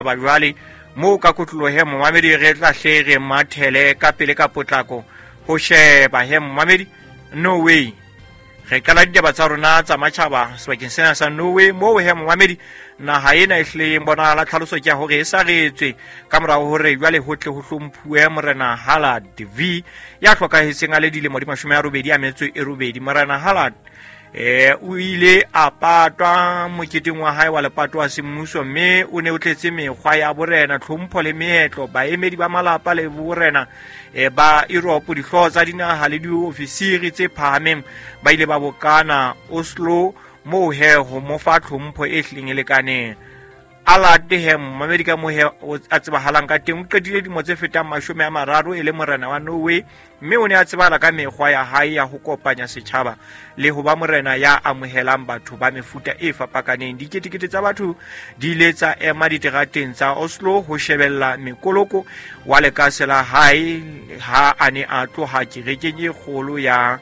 ba jwale mo ka kotlo he momamedi re tla hlege mathele ka pele ka potlako ho sheba he momamedi Norway re kala ditaba tsa rona tsa matjhaba sebakeng sena sa Norway mo he momamedi naha ena e hle bona la tlhaloso ke hore e sa retswe ka morao hore jwale ho tle ho hlomphuwe morena Harald V ya hlokahetseng a le dilemo di 88 morena Harald o ile a patwa moketeng wa hae wa lepato wa semmuso mme o ne o tletse mekgwa ya borena tlhompho le meetlo baemedi ba malapa le borena ba Europe dihlooho tsa dinaha le diofisiri tse phahameng ba ile ba bokana Oslo mo he ho mo fa tlhompho e hleng e lekaneng Harald he momamedi ka mo he a tsebahalang ka teng o qedile dimo tse fetang 30 e le morena wa Norway mme o ne a tsebala ka mekgwa ya hae ya ho kopanya setjhaba le ho ba morena ya amohelang batho ba mefuta e fapakaneng diketekete tsa batho di ile tsa ema diterateng tsa Oslo ho shebella mekoloko wa lekase la hae ha ane a tloha kerekeng e kgolo ya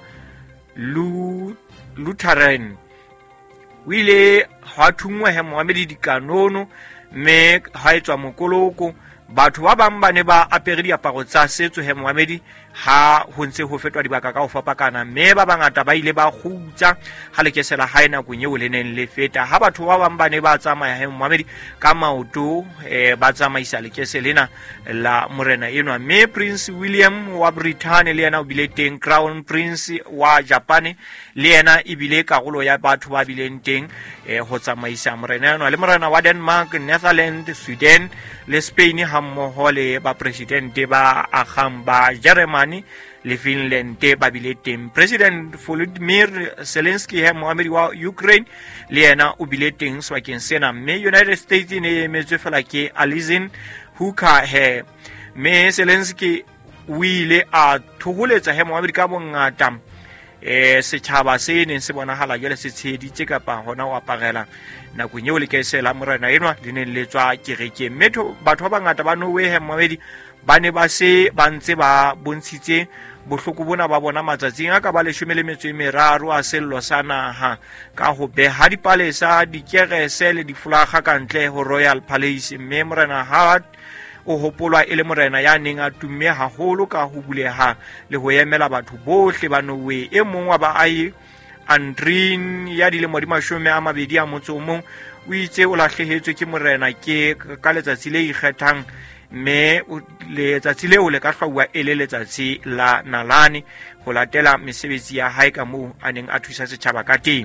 Lutheran o ile ha thungwa he momamedi dikanono mme ha etswa mokoloko batho ba bang ba ne ba apere diaparo tsa setso he momamedi ha ho ntse ho fetwa dibaka ka ho fapakana mme ba bangata ba ile ba khutsa ha lekesela hae nakong eo le neng le feta ha batho ba bang ba ne ba tsamaya he momamedi ka maoto ba tsamaisa lekese lena la morena enwa mme Prince William wa Britain le yena o bile teng Crown Prince wa Japan le yena e bile karolo ya batho ba bileng teng ho tsamaisa morena enwa le morena wa Denmark, Netherlands, Sweden le Spain ha mmoho le ba presidente ba agang ba Germany le Finland ba bile teng President Volodymyr Zelensky he mohamedi wa Ukraine le yena o bile teng sebakeng sena mme United States ne emetswe fela ke Alizin Hooker he mme Zelensky o ile a thoholetsa he mohamedi ka bongata setjhaba se neng se bonahala jwale se tsheditse kapa hona o aparela nakong eo lekesela morena enwa di neng le tswa kereke metho batho ba bangata ba Norway he mohamedi ba ne ba se ba ntse ba bontshitse bohloko bona ba bona matsatsing a ka ba 13 a sello sa naha ka ho beha dipalesa dikerese le diflaga ka ntle ho Royal Palace mme morena Harald o hopolwa e le morena ya neng a tumme haholo ka ho buleha le ho emela batho bohle ba Norway e mong wa baahi Andrin ya dilemo di 21 o itse o lahlehetswe ke morena ke ka letsatsi le ikgethang mme letsatsi leo le ka hlwa e le letsatsi la nalane ho latela mesebetsi ya hae ka moo a neng a thusa setjhaba ka teng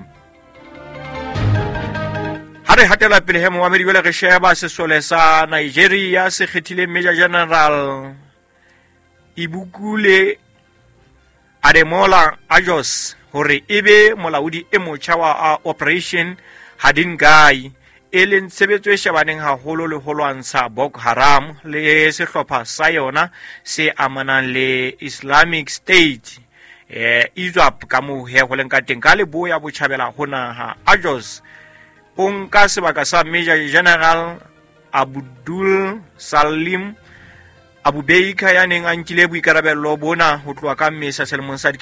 ha re hatela pele he mohamedi jwale re sheba sesole sa Nigeria se kgethile Major General Ibukule Ademola Ajos hore ebe molaodi e motjha wa Operation Hadingai e leng tshebetso e shebaneng haholo le ho lwantsha Boko Haram le sehlopha sa yona se amanang le Islamic State ISWAP ka moo he ho leng ka teng ka leboya botjhabela ho naha Ajos o nka sebaka sa Major General Abdul Salim Abubeika ya neng a nkile boikarabello bona ho tloha ka Mmesa selemong sa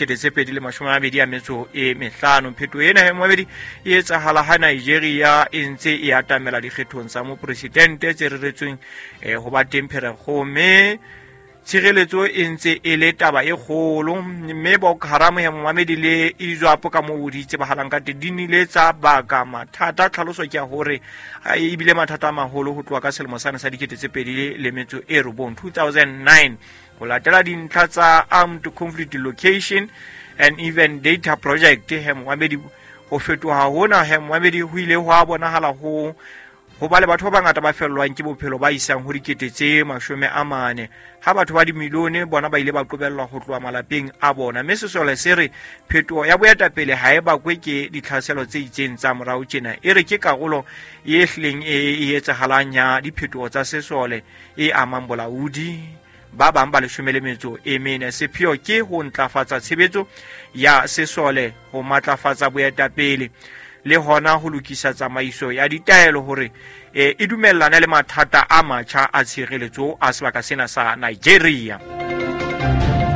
2025 pheto ena he mohamedi e etsahala ha Nigeria e ntse e atamela dikgethong tsa mo presidente tse reretsweng ho ba teng Pherekgome tshireletso e ntse e le taba e kgolo mme Boko Haram ya mohamedi le ISWAP ka moo di tsebahalang ka dinile tsa baka mathata tlhaloso ke hore e bile mathata a maholo ho tloha ka selemo sa 2009 ho latela dintlha tsa Armed Conflict Location and Even Data Project he mohamedi ho fetoha hona he mohamedi ho ile ho a bonahala ho ba le batho ba bangata ba fellwang ke bophelo ba isang ho dikete tse 40 ha batho ba dimilione bona ba ile ba qobellwa ho tloha malapeng a bona mme sesole se re phetoho ya boetapele ha eba ke ditlhaselo tse itseng tsa morao tjena e re ke karolo e hleng e etsahalang ya diphetoho tsa sesole e amang bolaodi ba bang ba 14 sepheo ke ho ntlafatsa tshebetso ya sesole ho matlafatsa boetapele le hona ho lokisa tsamaiso ya ditaelo hore e dumellana le mathata a matjha a tshireletso a sebaka sena sa Nigeria.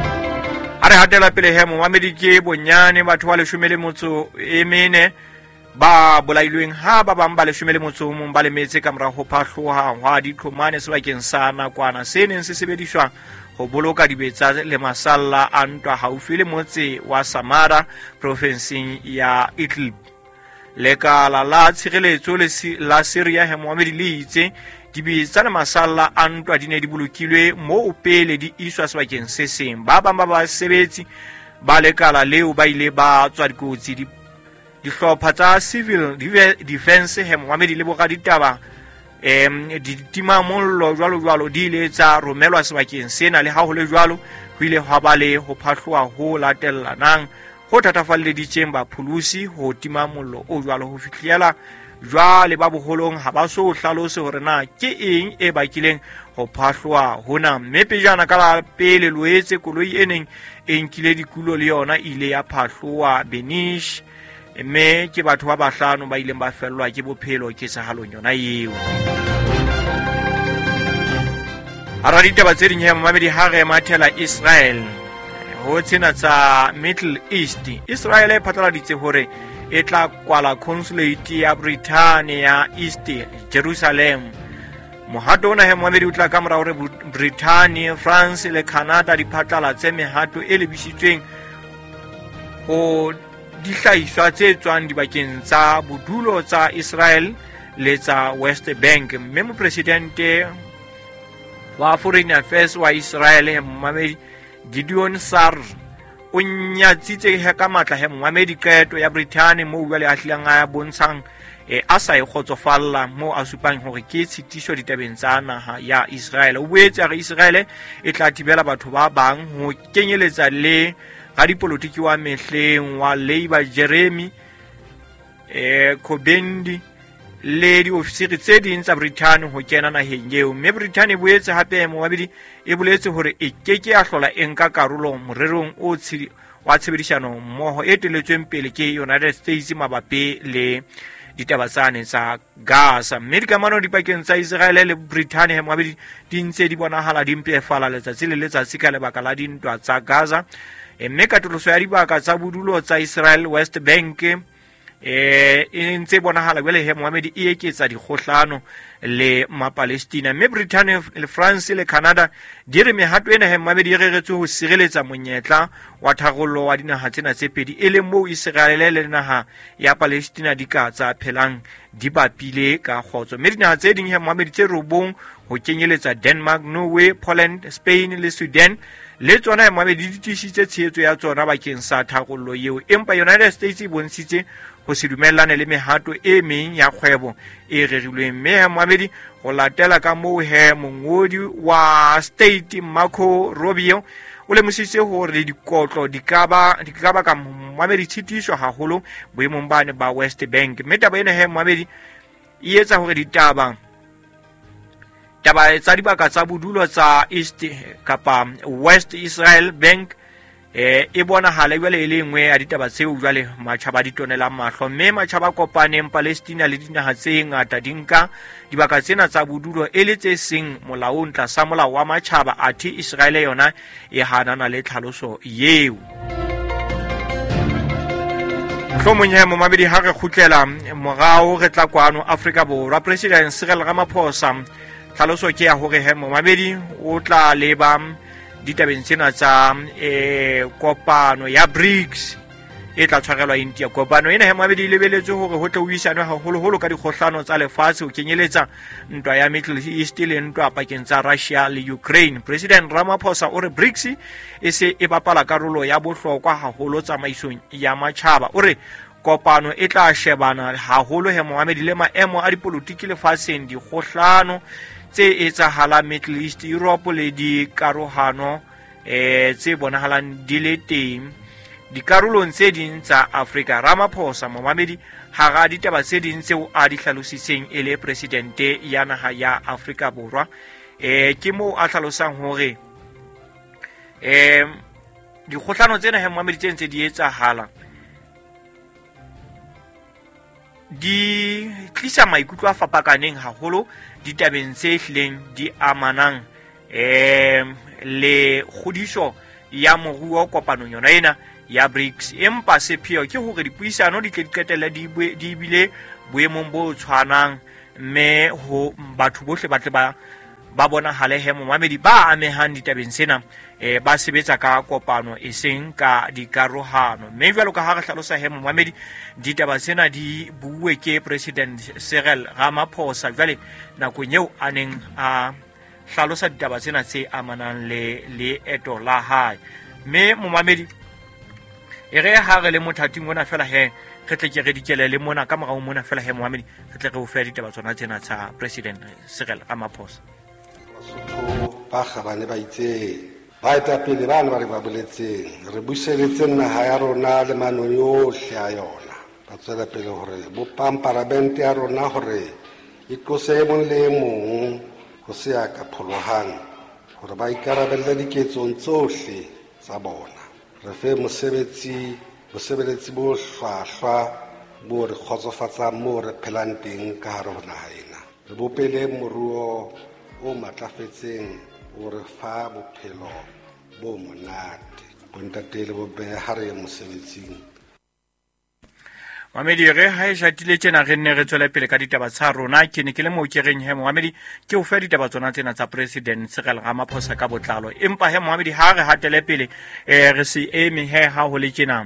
Ha re hatela pele he mohamedi ke bonyane batho ba 14 ba bolailweng ha ba bang ba 11 ba lemetse ka mora ho phahloha hwa ditlhomane sebakeng sa nakwana se neng se sebediswa ho boloka dibetsa le masalla a ntwa haufi le motse wa Samara provinseng ya Idlib. Lekala la tshireletso la Syria Mohammed le itse dibetsa le masalla a ntwa di ne di bolokilwe moo pele di iswa sebakeng se seng. Ba bang ba basebetsi ba lekala leo ba ile ba tswa dikotsi dihlopha tsa civil defense Mohammed le boraditaba ditimamollo jwalo di ile tsa romelwa sebakeng sena le ha ho le jwalo ho ile ha ba le ho phahloha ho latellanang ho tatafalleditseng bapholosi ho timamollo o jwalo ho fihlela jwale ba boholong ha ba so hlalose hore na ke eng e bakileng ho phahloha hona. Mme pejana ka la pele loetse koloi eneng e nkile dikulo le yona ile ya phahloha Benish, mme ke batho ba bahlano ba ileng ba fellwa ke bophelo ke sahalong yona eo. Hara ditaba tse ding Mohammed ha re mathela Israel ho tsena tsa Middle East. Israel e phatlaladitse hore e tla kwala consulate ya Britain ya East Jerusalem. Mohato ona Mohammed o tla ka mora hore Britain, France le Canada di phatlalatse mehato e lebisitsweng ho dihlahiswa tse tswang dibakeng tsa bodulo tsa Israel le tsa West Bank. Mme mopresidente wa Foreign Affairs wa Israel Mohammed Gideon Sar o nyatsitse ka matla Mohammed kaeto ya Britain moo jwale a hlilang a bontshang a sa ikgotsofalla moo a supang hore ke tshitisho ditabeng tsa naha ya Israel. O boetse a re Israel e tla thibela batho ba bang ho kenyeletsa le ga dipolotiki wa mehleng wa Labour Jeremy Corbyn le diofisiri tse ding tsa Britain ho kena naheng eo. Mme Britain e boetse hape Mohammed e boletse hore e keke a hlola enka karolo morerong wa tshebedisano mmoho e teletsweng pele ke United States mabapi le ditaba tsane tsa Gaza. Mme dikamano dipakeng tsa Israel le Britain Mohammed di ntse di bonahala di mpefala letsatsi le letsatsi ka lebaka la dintwa tsa Gaza. Mme katoloso ya dibaka tsa bodulo tsa Israel West Bank e ntse bonahala jwale Mohammed e eketsa dikgohlano le Mapalestina. Mme Britain le France le Canada di re mehato ena Mohammed e reretswe ho sireletsa monyetla wa tharollo wa dinaha tsena tse pedi e leng moo Israel le naha ya Palestina di ka tsa phelang di bapile ka khotso. Mme dinaha tse ding Mohammed tse robong ho kenyeletsa Denmark, Norway, Poland, Spain le Sweden le tsona Mohammed di tisitse tshehetso ya tsona bakeng sa tharollo eo, empa United States e bontshitse ho se dumellane le mehato e meng ya kgwebo e rerilweng. Mme Mohammed ho latela ka moo mongodi wa State Marco Rubio o lemositse hore dikotlo di ka ba ka Mohammed tshitisho haholo boemong bane ba West Bank. Mme taba ena Mohammed e etsa hore taba tsa dibaka tsa bodulo tsa East kapa West Israel Bank e bonahala jwale e le nngwe ya ditaba tseo jwale matjhaba di tonela mahlo. Mme matjhaba kopaneng Palestina le dinaha tse ngata di nka dibaka tsena tsa bodulo e le tse seng molaong tlasa molao wa matjhaba, athe Israel yona e hanana le tlhaloso eo. Hlomong Mohammed ha re khutlela morao re tla kwano Afrika Borwa. President Cyril Ramaphosa tlhaloso ke ya hore Mohammed o tla leba ditabeng tsena tsa kopano ya BRICS e tla tshwarelwa India. Kopano ena Mohammed e lebeletswe hore ho tle ho buisanwe haholo ka dikgohlano tsa lefatshe ho kenyeletsa ntwa ya Middle East le ntwa pakeng tsa Russia le Ukraine. President Ramaphosa o re BRICS e se e bapala karolo ya bohlokwa haholo tsamaisong ya matjhaba. O re kopano e tla shebana haholo Mohammed le maemo a dipolotiki lefatsheng, dikgohlano tse etsahalang Middle East, Europe le dikarohano tse bonahalang di le teng dikarolong tse ding tsa Afrika. Ramaphosa Mohammed hara ditaba tse ding tseo a di hlalositseng e le presidente ya naha ya Afrika Borwa ke moo a hlalosang hore dikgohlano tsena Mohammed tse ntse di etsahala di tlisa maikutlo a fapakaneng haholo ditabeng tse hleng di amanang le kgodiso ya moruo kopanong yona ena ya BRICS. Empa sepheo ke hore dipuisano di tle di qetelle di bile boemong bo tshwanang, mme ho batho bohle ba tle ba bonahale he momamedi ba amehang ditabeng sena ba sebetsa ka kopano eseng ka dikarohano. Mme jwalo ka ha re hlalosa he momamedi, ditaba tsena di buwe ke President Cyril Ramaphosa jwale nakong eo a neng a hlalosa ditaba tsena tse amanang le leeto la hae. Mme momamedi e re ha re le mothating ona fela he re tle ke re dikele le mona ka morao mona fela he momamedi re tle re o fe ditaba tsona tsena tsa President Cyril Ramaphosa. Basotho ba kgabane ba itse ba etapele bana ba re ba boletseng re buseletse naha ya rona le manong yohle a yona, ba tswela pele hore bopamparamente ya rona hore e tlose mong le mong ho se ya ka pholohang hore ba ikarabelle diketsong tsohle tsa bona. Re fe mosebeletsi bo hlwahlwa bo re kgotsofatsang moo re phelang teng ka hare ho naha ena. Re bopele moruo o matlafetseng o re fa bophelo bo monate. Bontate le bobe ha re mosebetsing. Mohamedi re ha e jatile tjena re nne re tswela pele ka ditaba tsa rona. Ke ne ke le mo ke reng he Mohamedi ke o fe ditaba tsona tsena tsa President Cyril Ramaphosa ka botlalo. Empa he Mohamedi ha re hatele pele re se eme he ha ho le tjena.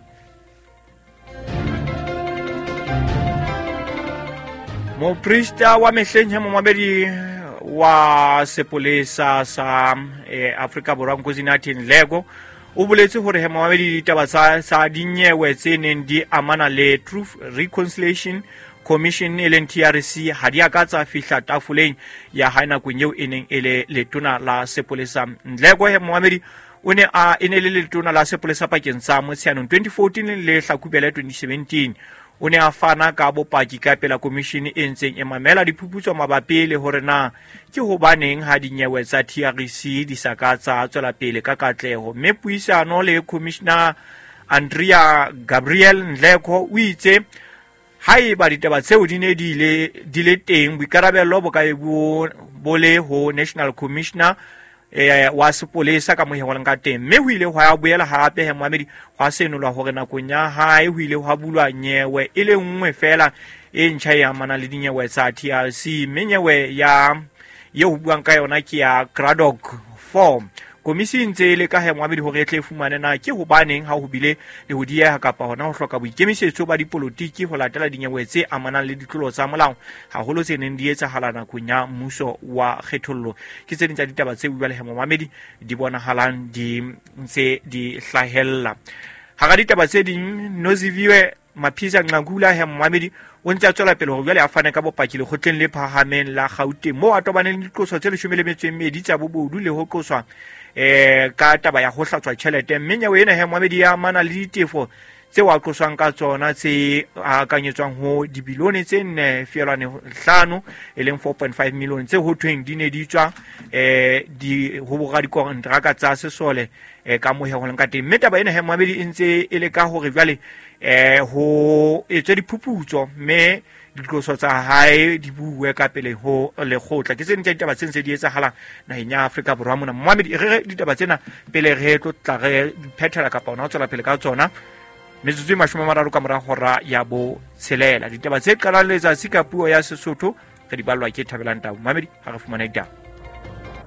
Moprista wa mehleng he Mohamedi wa sepolesa sa Afrika Borwa Nkosi Nhleko o boletse hore he Mohamedi ditaba sa dinyewe tse neng di amana le Truth Reconciliation Commission eleng TRC ha di ka tsa fihla tafoleng ya haina kwenyeo eneng ele letona la sepolesa. Nhleko he Mohamedi o ne a enele letona la sepolesa pakeng tsa Motsheanong 2014 le Hlakubele 2017. O ne a fana ka bopaki ka pela komishini e ntseng e mamela diphuputso mabapi le hore na ke hobaneng ha dinyewe tsa TRC di sa ka tsa tswela pele ka katleho. Mme puisano le Commissioner Andrea Gabriel Nhleko o itse haeba ditaba tseo di ne di le teng boikarabello bo ka bo le ho National Commissioner wa sepolesa ka moheng ka teng. Mme ho ile hwa boela hape he Mohamedi hwa senolwa hore nakong ya hae ho ile hwa bulwa nyewe e le nngwe fela e ntjha ya mana le dinyewe tsa TRC. Mme nyewe ya ho buang ka yona ke ya Cradock 4. Komisi ntse le ka he Mohamedi hore e tle fumane na ke hobaneng ha ho bile le ho dieha kapa hona ho hloka boikemisetso ba dipolotiki ho latela dinyewe tse amanang le ditlolo tsa molao haholo tse neng di etsahala nakong ya mmuso wa kgethollo. Ke tse ding tsa ditaba tse buwa le he Mohamedi di bonahalang di ntse di hlahella. Ha ga ditaba tse ding Noziviwe Maphisa Nqakula he Mohamedi o ntse a tswela pele hore jwale a fane ka bopaki le kgotleng le phahameng la Gauteng mo a tobaneng le diqoso tse 12 tsa bobodu le ho qoswa ka taba ya ho hlatswa tjhelete. Mme nyewe ena he Mohamedi ya mana le ditefo tse wa qoswang ka tsona tse akanyetswang ho dibilione tse 4.5 eleng 4.5 million tse ho thweng di ne di tswa di ho boga dikontraka tsa sesole ka mohe ho leng ka teng. Mme taba ena he Mohamedi e ntse e le ka hore jwale ho etswe diphuputso mme diqoso tsa hae di buwe ka pele ho lekgotla. Ke tse ntse ditaba tse di etsahala naheng ya Afrika Borwa mona. Mohamedi re ditaba tsena pele re tla re phethela kapa ona o tswela pele ka tsona metsotso e 30 ka mora hora ya bo tshelela. Ditaba tse qalang letsatsi ka puo ya Sesotho re di balwa ke Thabelang Tau. Mohamedi ha re fumana ditaba.